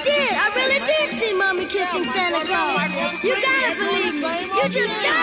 did. I really did see Mommy kissing Santa Claus. You gotta believe me. You just gotta.